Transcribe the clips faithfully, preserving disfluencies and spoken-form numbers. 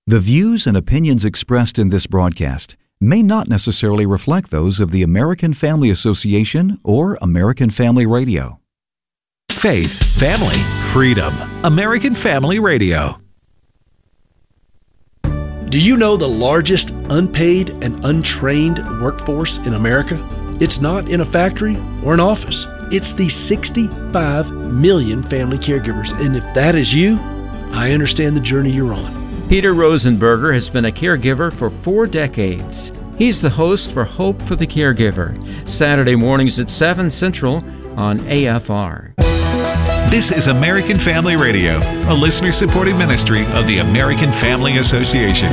The views and opinions expressed in this broadcast may not necessarily reflect those of the American Family Association or American Family Radio. Faith, family, freedom. American Family Radio. Do you know the largest unpaid and untrained workforce in America? It's not in a factory or an office. It's the sixty-five million family caregivers. And if that is you, I understand the journey you're on. Peter Rosenberger has been a caregiver for four decades. He's the host for Hope for the Caregiver, Saturday mornings at seven Central on A F R. This is American Family Radio, a listener-supported ministry of the American Family Association.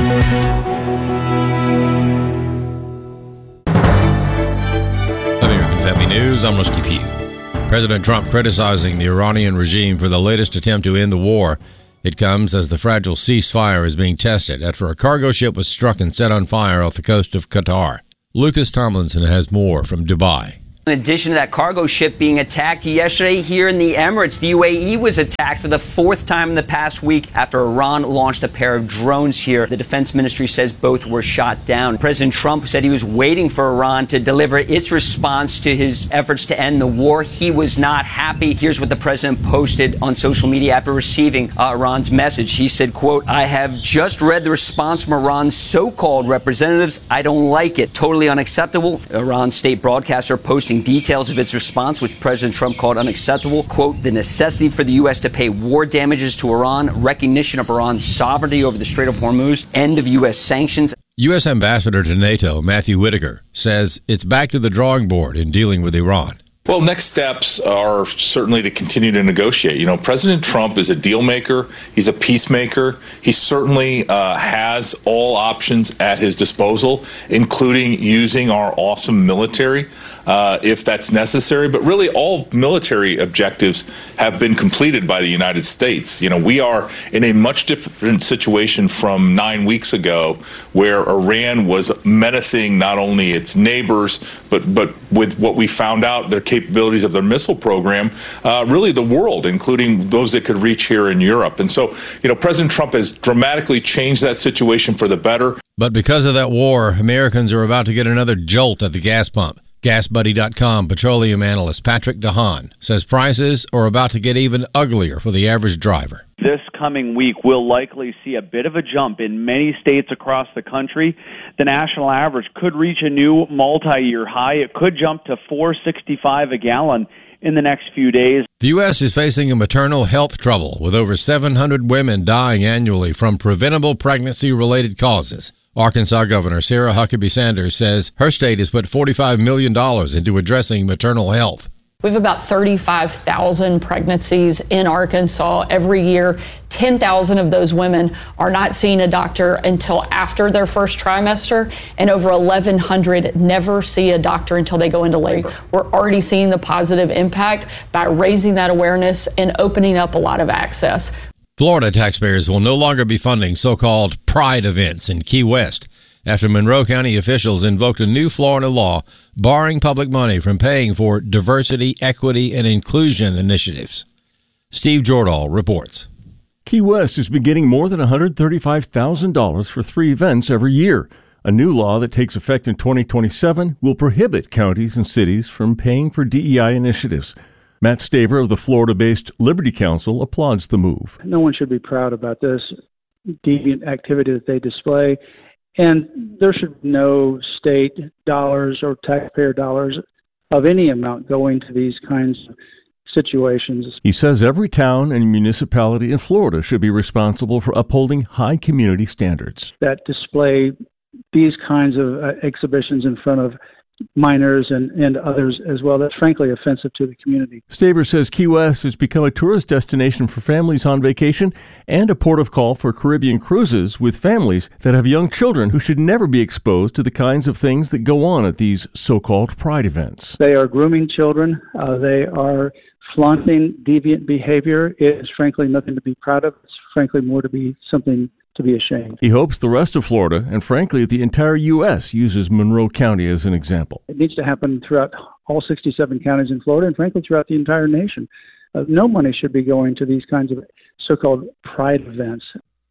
American Family News, I'm Rusty Pugh. President Trump criticizing the Iranian regime for the latest attempt to end the war. It comes as the fragile ceasefire is being tested after a cargo ship was struck and set on fire off the coast of Qatar. Lucas Tomlinson has more from Dubai. In addition to that cargo ship being attacked yesterday here in the Emirates, the U A E was attacked for the fourth time in the past week after Iran launched a pair of drones here. The defense ministry says both were shot down. President Trump said he was waiting for Iran to deliver its response to his efforts to end the war. He was not happy. Here's what the president posted on social media after receiving uh, Iran's message. He said, quote, "I have just read the response from Iran's so-called representatives. I don't like it. Totally unacceptable." Iran's state broadcaster posting details of its response, which President Trump called unacceptable. Quote, "The necessity for the U S to pay war damages to Iran, recognition of Iran's sovereignty over the Strait of Hormuz, end of U S sanctions." U S Ambassador to NATO, Matthew Whitaker, says it's back to the drawing board in dealing with Iran. Well, next steps are certainly to continue to negotiate. You know, President Trump is a deal maker. He's a peacemaker. He certainly uh, has all options at his disposal, including using our awesome military uh, if that's necessary. But really, all military objectives have been completed by the United States. You know, we are in a much different situation from nine weeks ago, where Iran was menacing not only its neighbors, but but with what we found out, their capabilities of their missile program, uh, really the world, including those that could reach here in Europe. And so, you know, President Trump has dramatically changed that situation for the better. But because of that war, Americans are about to get another jolt at the gas pump. Gas Buddy dot com petroleum analyst Patrick DeHaan says prices are about to get even uglier for the average driver. This coming week, we'll likely see a bit of a jump in many states across the country. The national average could reach a new multi-year high. It could jump to four sixty-five a gallon in the next few days. The U S is facing a maternal health trouble, with over seven hundred women dying annually from preventable pregnancy-related causes. Arkansas Governor Sarah Huckabee Sanders says her state has put forty-five million dollars into addressing maternal health. We have about thirty-five thousand pregnancies in Arkansas every year. ten thousand of those women are not seeing a doctor until after their first trimester, and over eleven hundred never see a doctor until they go into labor. We're already seeing the positive impact by raising that awareness and opening up a lot of access. Florida taxpayers will no longer be funding so-called pride events in Key West after Monroe County officials invoked a new Florida law barring public money from paying for diversity, equity, and inclusion initiatives. Steve Jordahl reports. Key West is beginning more than one hundred thirty-five thousand dollars for three events every year. A new law that takes effect in twenty twenty-seven will prohibit counties and cities from paying for D E I initiatives. Matt Staver of the Florida-based Liberty Council applauds the move. No one should be proud about this deviant activity that they display, and there should be no state dollars or taxpayer dollars of any amount going to these kinds of situations. He says every town and municipality in Florida should be responsible for upholding high community standards. That display these kinds of uh, exhibitions in front of minors and, and others as well. That's frankly offensive to the community. Staver says Key West has become a tourist destination for families on vacation and a port of call for Caribbean cruises with families that have young children who should never be exposed to the kinds of things that go on at these so-called pride events. They are grooming children. Uh, they are flaunting deviant behavior. It is frankly nothing to be proud of. It's frankly more to be something to be ashamed. He hopes the rest of Florida, and frankly the entire U S, uses Monroe County as an example. It needs to happen throughout all sixty-seven counties in Florida, and frankly throughout the entire nation. Uh, no money should be going to these kinds of so-called pride events.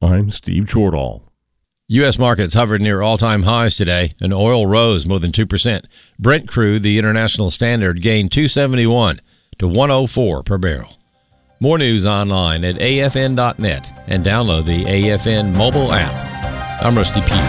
I'm Steve Jordahl. U S markets hovered near all-time highs today, and oil rose more than two percent. Brent crude, the international standard, gained two seventy-one to one oh four per barrel. More news online at A F N dot net and download the A F N mobile app. I'm Rusty Pugh.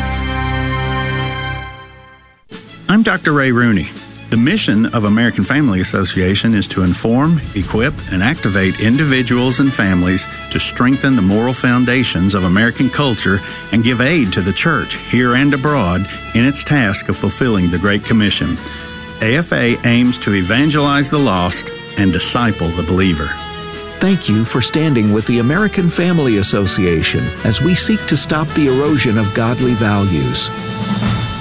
I'm Doctor Ray Rooney. The mission of American Family Association is to inform, equip, and activate individuals and families to strengthen the moral foundations of American culture and give aid to the church, here and abroad, in its task of fulfilling the Great Commission. A F A aims to evangelize the lost and disciple the believer. Thank you for standing with the American Family Association as we seek to stop the erosion of godly values.